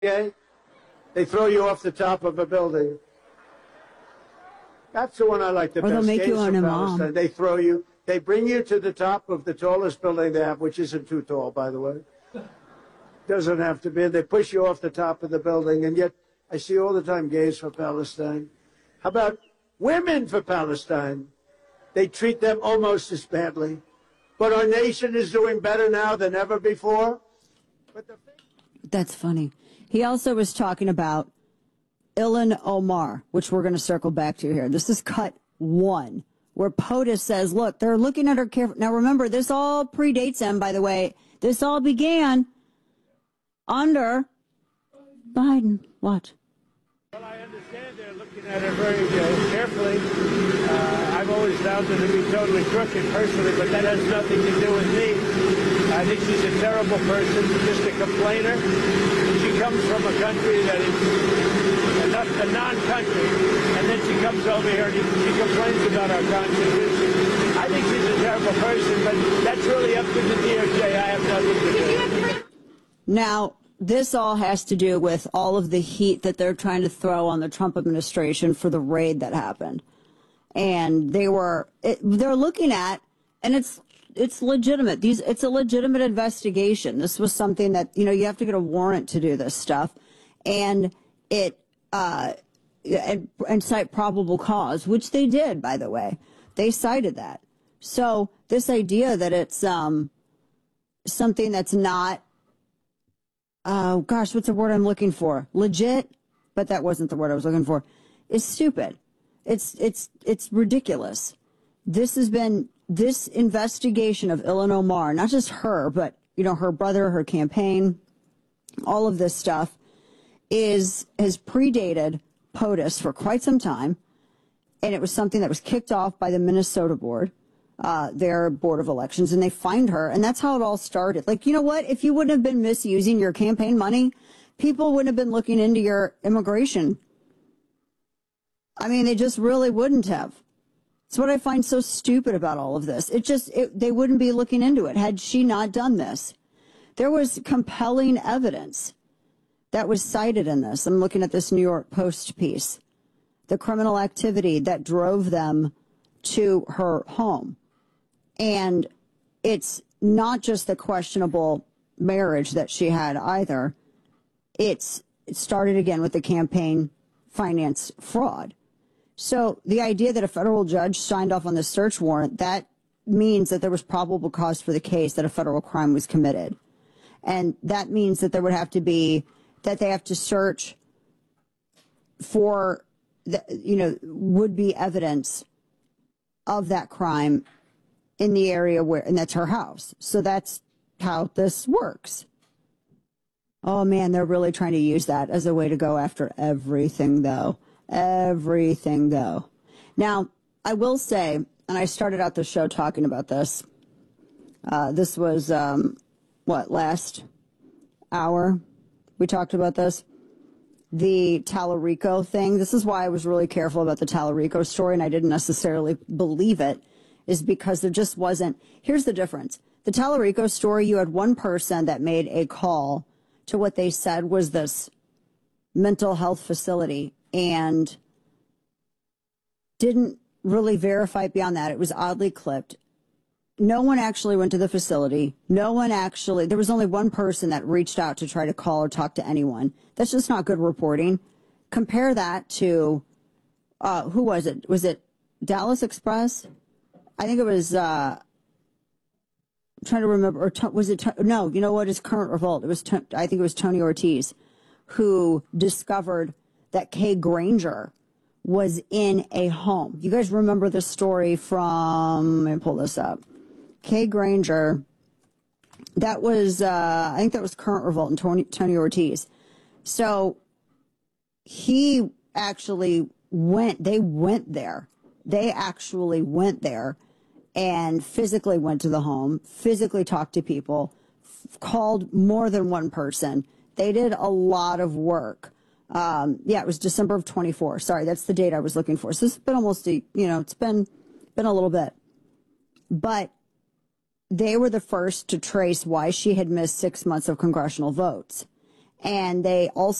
Okay? They throw you off the top of a building. That's the one I like the best. Or they'll make you an imam. They throw you. They bring you to the top of the tallest building they have, which isn't too tall, by the way. Doesn't have to be. They push you off the top of the building, and yet I see all the time gays for Palestine. How about women for Palestine? They treat them almost as badly. But our nation is doing better now than ever before. That's funny. He also was talking about Ilhan Omar, which we're going to circle back to here. This is cut 1, where POTUS says, look, they're looking at her carefully. Now, remember, this all predates him, by the way. This all began under Biden. Watch. Well, I understand they're looking at her very carefully. I've always found her to be totally crooked personally, but that has nothing to do with me. I think she's a terrible person, just a complainer. She comes from a country that is a non-country, and then she comes over here and she complains about our Constitution. I think she's a terrible person, but that's really up to the DOJ. I have nothing to do with it. Now, this all has to do with all of the heat that they're trying to throw on the Trump administration for the raid that happened. And they're looking at, and it's legitimate. It's a legitimate investigation. This was something that, you have to get a warrant to do this stuff. And and cite probable cause, which they did, by the way. They cited that. So this idea that it's something that's not, oh gosh, what's the word I'm looking for? Legit, but that wasn't the word I was looking for. Is stupid. It's ridiculous. This investigation of Ilhan Omar, not just her, but her brother, her campaign, all of this stuff has predated POTUS for quite some time, and it was something that was kicked off by the Minnesota board, their board of elections, and they fined her, and that's how it all started. Like, you know what? If you wouldn't have been misusing your campaign money, people wouldn't have been looking into your immigration. I mean, they just really wouldn't have. It's what I find so stupid about all of this. They wouldn't be looking into it had she not done this. There was compelling evidence that was cited in this. I'm looking at this New York Post piece. The criminal activity that drove them to her home. And it's not just the questionable marriage that she had either. It started again with the campaign finance fraud. So the idea that a federal judge signed off on the search warrant, that means that there was probable cause for the case that a federal crime was committed. And that means that there would have to be, that they have to search for, would-be evidence of that crime in the area where, and that's her house. So that's how this works. Oh, man, they're really trying to use that as a way to go after everything, though. Everything, though. Now, I will say, and I started out the show talking about this. This was, last hour? We talked about this. The Tallarico thing. This is why I was really careful about the Tallarico story, and I didn't necessarily believe it, is because there just wasn't. Here's the difference. The Tallarico story, you had one person that made a call to what they said was this mental health facility and didn't really verify it beyond that. It was oddly clipped. No one actually went to the facility. There was only one person that reached out to try to call or talk to anyone. That's just not good reporting. Compare that to, who was it? Was it Dallas Express? I think it was, I'm trying to remember, or was it, no, you know what, his current revolt. I think it was Tony Ortiz who discovered that Kay Granger was in a home. You guys remember the story from, let me pull this up. Kay Granger, that was, I think that was Current Revolt and Tony Ortiz. So he actually they went there. They actually went there and physically went to the home, physically talked to people, called more than one person. They did a lot of work. It was December of 24. Sorry, that's the date I was looking for. So it's been almost it's been a little bit. But they were the first to trace why she had missed 6 months of congressional votes. And they also